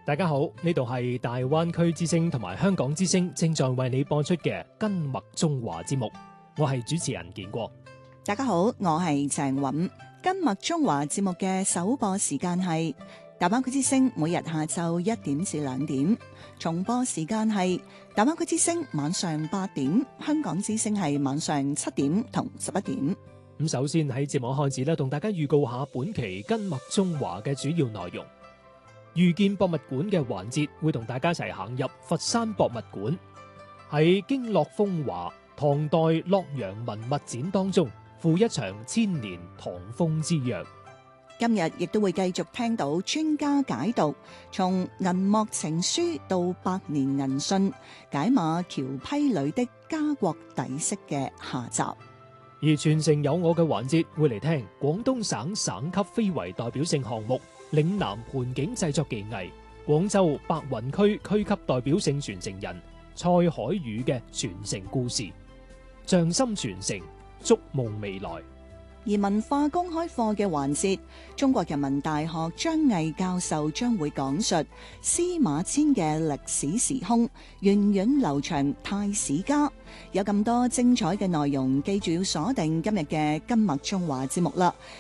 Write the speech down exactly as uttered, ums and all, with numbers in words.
大家好，呢度係大灣區之聲同埋香港之聲正在為你播出嘅跟麥中華節目，我係主持人建國。 大家好，我係鄭韻。跟麥中華節目嘅首播時間係大灣區之聲每日下晝一點至兩點，重播時間係大灣區之聲晚上八點，香港之聲係晚上七點同十一點。 咁首先喺節目開始咧，同大家預告下本期跟麥中華嘅主要內容。遇見博物館嘅環節會同大家一齊行入佛山博物館，喺經絡風華唐代洛陽文物展當中赴一場千年唐風之約。 今日亦都會繼續聽到專家解讀，從銀幕情書到百年銀信，解碼僑批裏的家國底飾嘅下集。 而傳承有我嘅環節會嚟聽廣東省省級非遺代表性項目嶺南盆景製作技藝，廣州白雲區區級代表性傳承人蔡海宇嘅傳承故事，匠心傳承，築夢未來。 而文化公開課嘅環節，中國人民大學張毅教授將會講述司馬遷嘅歷史時空，源遠流長太史家。有咁多精彩嘅內容，記住要鎖定今日嘅跟麥中華節目啦。